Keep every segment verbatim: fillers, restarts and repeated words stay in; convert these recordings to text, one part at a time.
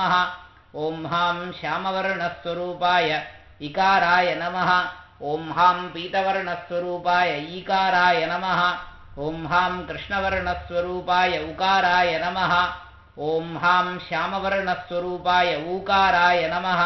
ॐ हां श्यामवर्णस्वरूपाय इकाराय नमः। ॐ हां पीतवर्णस्वरूपाय ईकाराय नमः। ॐ हां कृष्णवर्णस्वरूपाय उकाराय नमः। ॐ हां श्यामवर्णस्वरूपाय ऊकाराय नमः।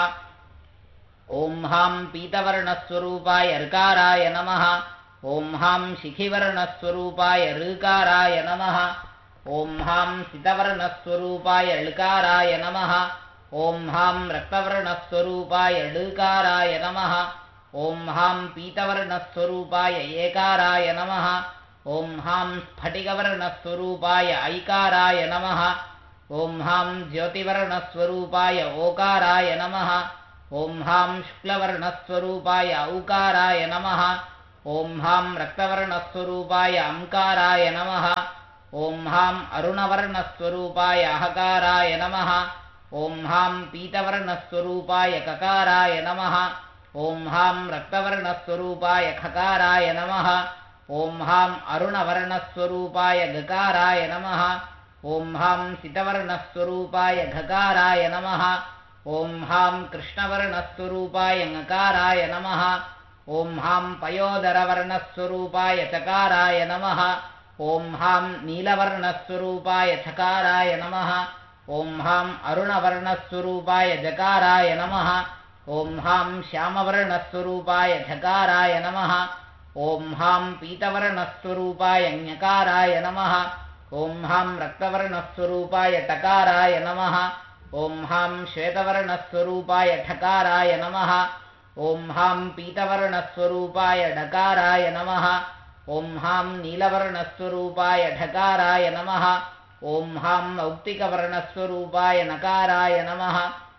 ॐ हां पीतवर्णस्वरूपाय ऋकाराय नमः। ॐ हां शिखिवर्णस्वरूपाय ऋकाराय नमः। ॐ हां सितवर्णस्वरूपाय ळकाराय नमः। ॐ हां रक्तवर्णस्वरूपाय ळकाराय नमः। ॐ हां पीतवर्णस्वरूपाय एकाराय नमः। ॐ हां स्फटिकवर्णस्वरूपाय ऐकाराय नमः। ॐ हां ज्योतिवर्णस्वरूपाय ओकाराय नमः। ॐ हां शुक्लवर्णस्वरूपाय औकाराय नमः। ॐ हां रक्तवर्णस्वरूपाय अंकाराय नमः। ॐ हां अरुणवर्णस्वरूपाय अहकाराय नमः। ॐ हां पीतवर्णस्वरूपाय ककाराय नमः। ॐ हां रक्तवर्णस्वरूपाय खकाराय नमः। ॐ हां अरुणवर्णस्वरूपाय गकाराय नमः। ॐ हां सितवर्णस्वरूपाय घकाराय नमः। ॐ हां कृष्णवर्णस्वरूपाय ङकाराय नमः। ॐ हां पयोदरवर्णस्वरूपाय चकाराय नमः। ॐ हां नीलवर्णस्वरूपाय छकाराय नमः। ॐ हां अरुणवर्णस्वरूपाय जकाराय नमः। ॐ हां श्यामवर्णस्वरूपाय झकाराय नमः। ॐ हां पीतवर्णस्वरूपाय ञकाराय नमः। ॐ हां रक्तवर्णस्वरूपाय टकाराय नमः। ॐ हां श्वेतवर्णस्वरूपाय ठकाराय नमः। ॐ हां पीतवर्णस्वरूपाय डकाराय नमः। ॐ हां नीलवर्णस्वरूपाय ढकाराय नमः। ॐ हां मौक्तिकवर्णस्वरूपाय नकाराय नमः।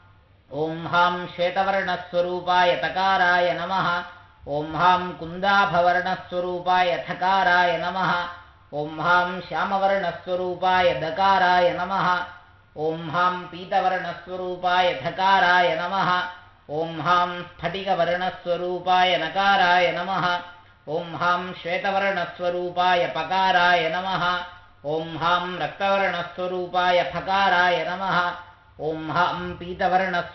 ॐ हां श्वेतवर्णस्वरूपाय तकाराय नमः। ॐ हां कुन्दाभवर्णस्वरूपाय थकाराय नमः। ॐ हां श्यामवर्णस्वरूपाय दकाराय नमः। ॐ हां पीतवर्णस्वरूपाय धकाराय नमः। ॐ हां स्फटिकवर्णस्वरूपाय नकाराय नमः। ॐ हां श्वेतवर्णस्वरूपाय पकाराय नमः। ॐ हां रक्तवर्णस्वरूपाय फकाराय नमः। ॐ हां पीतवर्णस्वरूपाय